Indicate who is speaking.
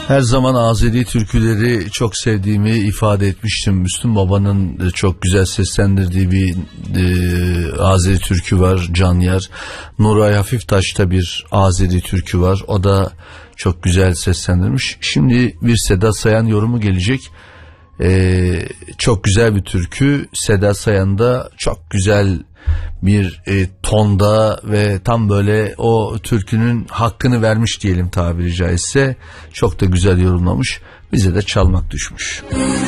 Speaker 1: Her zaman Azeri türküleri çok sevdiğimi ifade etmiştim. Müslüm Baba'nın çok güzel seslendirdiği bir Azeri türkü var, Can Yar. Nuray Hafiftaş'ta bir Azeri türkü var. O da çok güzel seslendirmiş. Şimdi bir Seda Sayan yorumu gelecek. Çok güzel bir türkü. Seda Sayan da çok güzel bir tonda ve tam böyle o türkünün hakkını vermiş diyelim tabiri caizse. Çok da güzel yorumlamış. Bize de çalmak düşmüş.